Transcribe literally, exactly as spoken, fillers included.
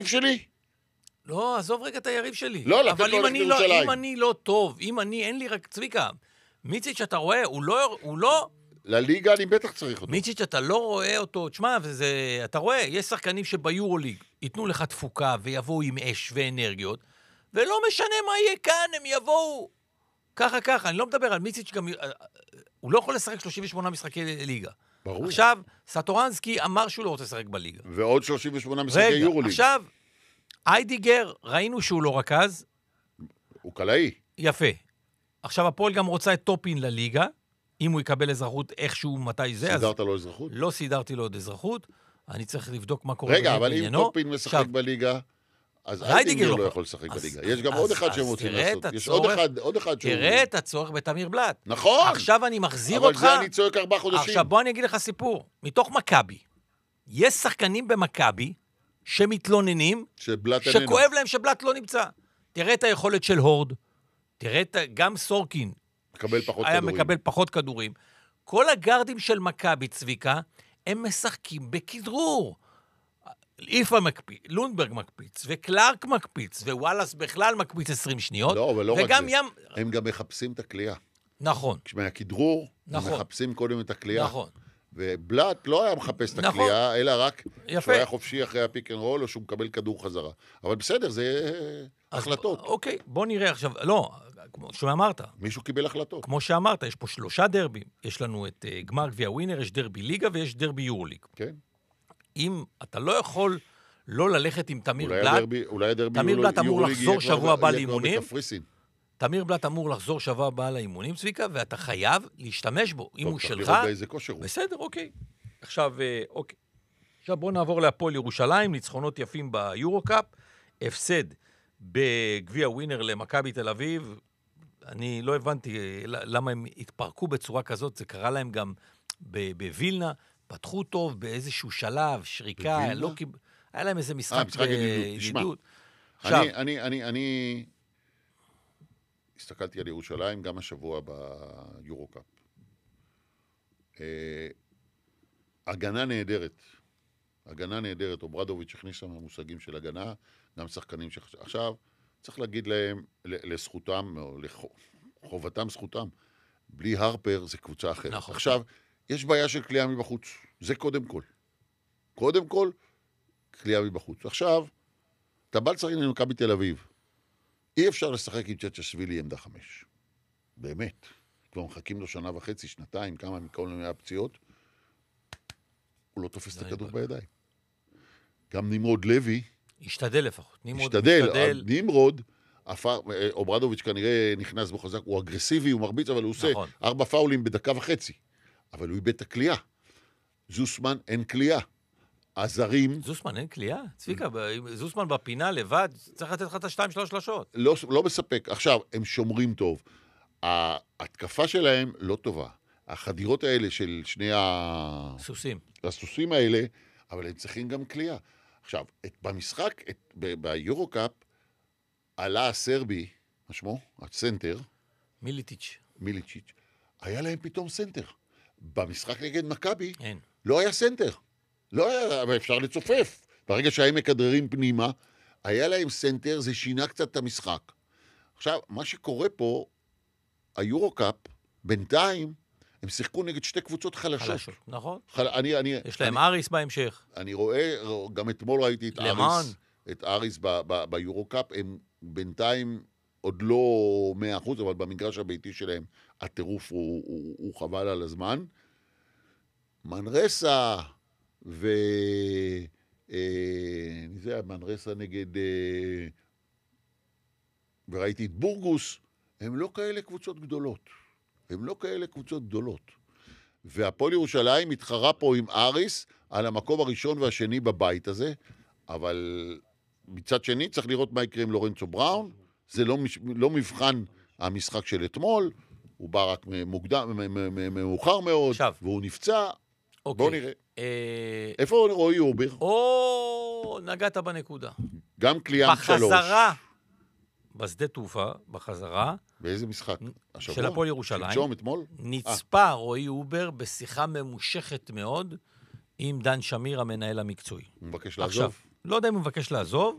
שלי? לא, עזוב רגע את היריב שלי. לא, לתת לו ללכת לירושלים. אם אני לא טוב, אם אני, אין לי רק צביקה, מיציץ' אתה רואה, הוא לא, הוא לא... לליגה אני בטח צריך אותו. מיציץ' אתה לא רואה אותו, תשמע, וזה, אתה רואה, יש שחקנים שביורוליג ייתנו לך תפוקה ויבואו עם אש ואנרגיות, ולא משנה מה יהיה כאן, הם יבואו ככה ככה. אני לא מדבר על מיציץ' גם, הוא לא יכול לשחק שלושים ושמונה משחקי ליגה. ברור. עכשיו, סטורנסקי אמר שהוא לא רוצה לשחק בליגה. ועוד שלושים ושמונה משחקי יורוליג. עכשיו, איידיגר, ראינו שהוא לא רכז. הוא קלעי. יפה. עכשיו, הפועל גם רוצה את טופין לליגה, אם הוא יקבל אזרחות איכשהו, מתי זה. סידרת לו אזרחות? לא סידרתי לו עוד אזרחות. אני צריך לבדוק מה קורה. רגע, אבל אם טופין משחק בליגה, אז איידיגר לא יכול לשחק בליגה. יש גם עוד אחד שהם רוצים לעשות. יש עוד אחד שהוא... תראה את הצורך בתמיר בלט. נכון. עכשיו אני מחזיר אותך. אבל זה אני צועק ארבעה חודשים. עכשיו בוא אני אגיד לך סיפור. מתוך מכבי. יש שחקנים במכבי שמתלוננים, שכואב להם שבלט לא נמצא. תראה את היכולת של הורד. תראה את... גם סורקין. מקבל פחות היה כדורים. מקבל פחות כדורים. כל הגרדים של מכבי צביקה, הם משחקים בכדרור. איפה מקפיץ, לונדברג מקפיץ, וקלארק מקפיץ, ווואלאס בכלל מקפיץ עשרים שניות. לא, אבל לא רק זה. ים... הם גם מחפשים את הקליעה. נכון. כשמהכדרור, נכון. הם מחפשים קודם את הקליעה. נכון. ובלט לא היה מחפש את נכון. הקליעה, אלא רק יפה. שהוא היה חופשי אחרי הפיק אנד רול, או שהוא מקבל כדור חזרה. אבל בסדר, זה החלטות. אוקיי, בוא נראה עכשיו, לא, כמו שאמרת. מישהו קיבל החלטות. כמו שאמרת, יש פה שלושה דרבים. יש לנו את uh, גמר גביע ווינר, יש דרבי ליגה ויש דרבי יורוליג. כן. אם אתה לא יכול לא ללכת עם תמיר אולי בלט, הדרבי, אולי הדרבי תמיר בלט אמור לחזור שבוע הבא לאימונים. תמיר בלט אמור לחזור שבוע הבא לאימונים, צביקה, ואתה חייב להשתמש בו. אם הוא שלך... לראות באיזה כושר הוא. בסדר, אוקיי. עכשיו, אוקיי. עכשיו בואו נעבור להפועל ירושלים, ניצחונות יפים ביורו-קאפ, הפסד בגביע ווינר למכבי תל אביב. אני לא הבנתי למה הם התפרקו בצורה כזאת, זה קרה להם גם בווילנה, פתחו טוב באיזשהו שלב, שריקה, לא קיב... היה להם איזה משחק בידידות. עכשיו, אני, אני, אני הסתכלתי על ירושלים גם השבוע ביורו-קאפ. הגנה נהדרת. הגנה נהדרת. אוברדוביץ' הכניס שם המושגים של הגנה, גם שחקנים ש... עכשיו, צריך להגיד להם, לזכותם, או לחובתם זכותם, בלי הרפר זה קבוצה אחרת. נכון. עכשיו, יש בעיה של קליעה מבחוץ. זה קודם כל. קודם כל, קליעה מבחוץ. עכשיו, אתה בא לצחק למכבי תל אביב. אי אפשר לשחק עם צ'צ'שווילי עמדה חמש. באמת. כבר מחכים לו שנה וחצי, שנתיים, כמה מכל מיני הפציעות. הוא לא תופס את הכדור בידיים. גם נמרוד לוי... השתדל לפחות. השתדל. נמרוד, אוברדוביץ' כנראה נכנס בו חזק, הוא אגרסיבי, הוא מרביץ, אבל הוא עושה ארבע פאולים בדקה וחצי. אבל הוא איבד את הקליעה. זוסמן אין קליעה. הזרים... זוסמן אין קליעה? צביקה, זוסמן בפינה לבד, צריך לתת לך את השתיים שלוש שלשות. לא, לא מספק. עכשיו, הם שומרים טוב. ההתקפה שלהם לא טובה. החדירות האלה של שני ה... סוסים. הסוסים האלה, אבל הם צריכים גם קליעה. עכשיו, את, במשחק, את, ב, ביורו-קאפ, עלה הסרבי, מה שמו? הסנטר. מיליטיץ'. מיליטיץ'. היה להם פתאום סנטר. במשחק נגד מכבי, אין. לא היה סנטר. לא היה, אבל אפשר לצופף. ברגע שהם מקדרים פנימה, היה להם סנטר, זה שינה קצת את המשחק. עכשיו, מה שקורה פה, היורו-קאפ, בינתיים, הם שיחקו נגד שתי קבוצות חלשות. חלשות, נכון. חל... אני, אני, יש להם אני, אריס בהמשך. אני רואה, גם אתמול ראיתי את אריס, את אריס ב, ב, ביורו-קאפ, הם בינתיים עוד לא מאה אחוז, אבל במגרש הביתי שלהם, הטירוף הוא, הוא, הוא חבל על הזמן. מנרסה, ו... אה, זה היה מנרסה נגד... אה, וראיתי את בורגוס, הם לא כאלה קבוצות גדולות. הם לא כאלה קבוצות גדולות. והפועל ירושלים מתחרה פה עם אריס על המקום הראשון והשני בבית הזה, אבל מצד שני צריך לראות מה יקרה עם לורנצו בראון, זה לא, לא מבחן המשחק של אתמול, הוא בא רק מוקדם, מאוחר מאוד, עכשיו. והוא נפצע, אוקיי. בואו נראה. אה... איפה רועי אובר? או, נגעת בנקודה. גם קליאם שלוש. בחזרה, בשדה תעופה, בחזרה, באיזה משחק? השבוע? של הפועל ירושלים. שלשום, אתמול? נצפה 아. רועי אובר בשיחה ממושכת מאוד עם דן שמיר, המנהל המקצועי. הוא מבקש לעזוב? עכשיו, לא יודע אם הוא מבקש לעזוב,